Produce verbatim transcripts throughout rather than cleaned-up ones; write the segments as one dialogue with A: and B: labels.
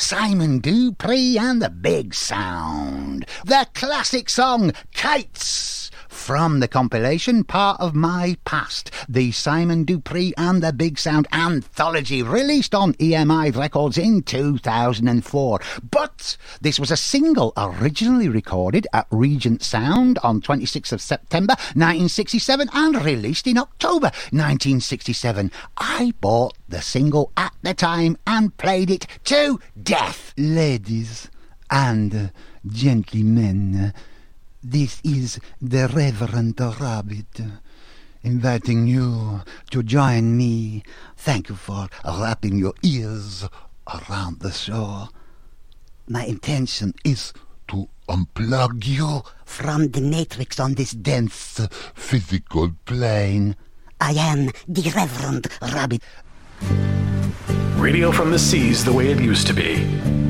A: Simon Dupree and the Big Sound. Their classic song, Kites, from the compilation Part of My Past, the Simon Dupree and the Big Sound anthology, released on E M I Records in two thousand four. But this was a single originally recorded at Regent Sound on twenty-sixth of September nineteen sixty-seven and released in October nineteen sixty-seven. I bought the single at the time and played it to death. Ladies and gentlemen, this is the Reverend Rabbit, inviting you to join me. Thank you for wrapping your ears around the show. My intention is to unplug you from the matrix on this dense physical plane. I am the Reverend Rabbit.
B: Radio from the seas the way it used to be.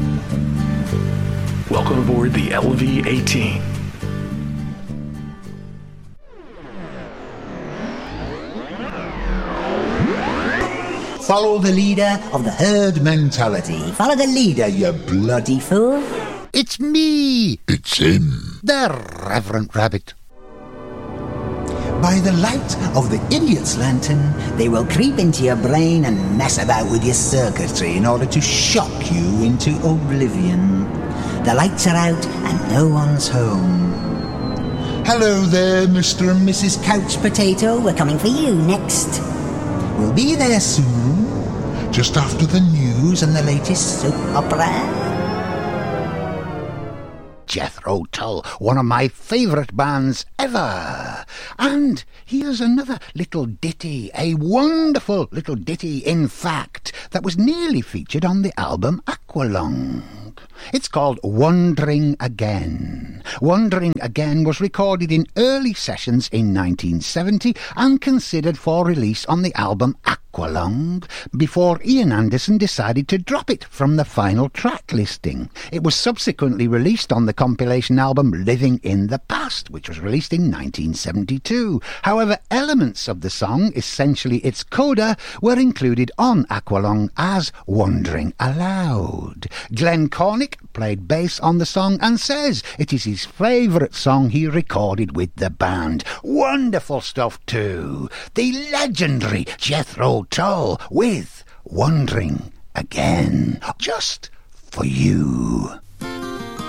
B: Welcome aboard the L V eighteen.
C: Follow the leader of the herd mentality. Follow the leader, you bloody fool.
A: It's me.
D: It's him.
A: The Reverend Rabbit.
C: By the light of the idiot's lantern, they will creep into your brain and mess about with your circuitry in order to shock you into oblivion. The lights are out and no one's home. Hello there, Mister and Missus Couch Potato. We're coming for you next. We'll be there soon, just after the news and the latest soap opera.
A: Jethro Tull, one of my favourite bands ever. And here's another little ditty, a wonderful little ditty, in fact, that was nearly featured on the album Aqualung. It's called Wandering Again. Wandering Again was recorded in early sessions in nineteen seventy and considered for release on the album Aqualung before Ian Anderson decided to drop it from the final track listing. It was subsequently released on the compilation album Living in the Past, which was released in nineteen seventy-two. However, elements of the song, essentially its coda, were included on Aqualung as Wandering Aloud. Glenn Cornick played bass on the song and says it is his favourite song he recorded with the band. Wonderful stuff too. The legendary Jethro Tull with Wandering Again. Just for you.